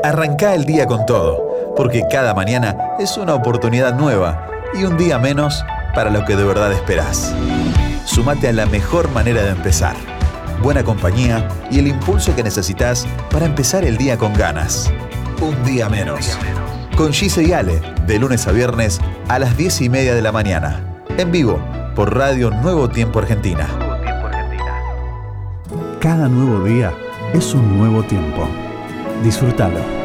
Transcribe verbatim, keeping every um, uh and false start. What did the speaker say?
Arrancá el día con todo, porque cada mañana es una oportunidad nueva y un día menos para lo que de verdad esperás. Sumate a la mejor manera de empezar. Buena compañía y el impulso que necesitas para empezar el día con ganas. Un día menos. Con Gise y Ale, de lunes a viernes a las diez y media de la mañana. En vivo, por Radio Nuevo Tiempo Argentina. Cada nuevo día es un nuevo tiempo. Disfrútalo.